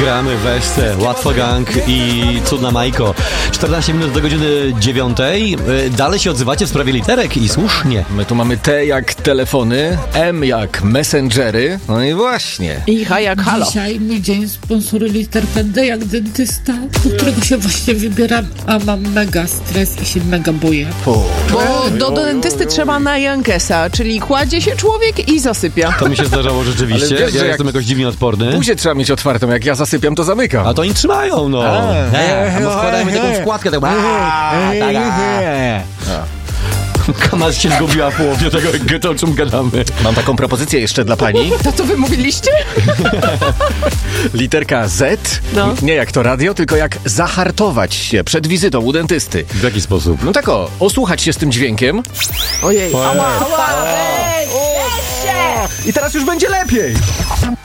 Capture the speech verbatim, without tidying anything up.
Gramy w Weźce, Łatwo Gang i Cudna Majko. czternaście minut do godziny dziewiątej. Dalej się odzywacie w sprawie literek i słusznie. My tu mamy T jak telefony, M jak messengery, no i właśnie. I H jak halo. Dzisiaj mój dzień sponsoruje literkę D jak dentysta, do którego się właśnie wybieram, a mam mega stres i się mega boję. O. Bo do, do dentysty trzeba na Jankesa, czyli kładzie się człowiek i zasypia. To mi się zdarzało rzeczywiście. Ale wiesz, ja że jestem jak- jakoś dziwnie odporny. Buzię trzeba mieć otwartą, jak ja zasypiam, to zamykam. A to oni trzymają, no. A, E, albo wkładajmy taką wkładkę, tak. a, tak, a. Kama się zgubiła w połowie tego, o czym gadamy. Mam taką propozycję jeszcze dla pani. To co wy mówiliście? Literka Z, No. nie jak to radio, tylko jak zahartować się przed wizytą u dentysty. W jaki sposób? No tak o, osłuchać się z tym dźwiękiem Ojej. i teraz już będzie lepiej.